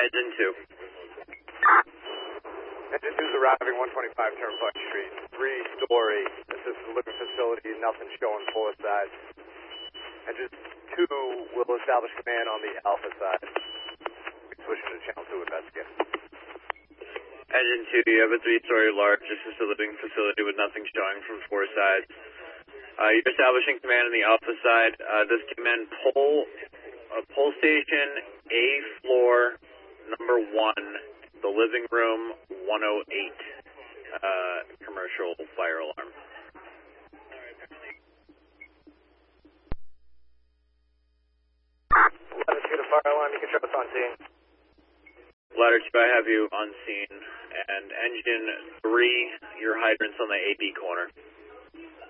Engine 2. Engine 2's arriving 125 Turnpike Street, 3-story assisted living facility, nothing showing 4 sides. Engine 2 will establish command on the Alpha side. Switching to channel 2 investigate. Engine 2, you have a 3-story large assisted living facility with nothing showing from 4 sides. You're establishing command on the Alpha side. This command pole station, A floor, number 1, the living room, 108, commercial fire alarm. Ladder 2 to fire alarm, you can show us on scene. Ladder 2, I have you on scene. And engine 3, your hydrant's on the AB corner.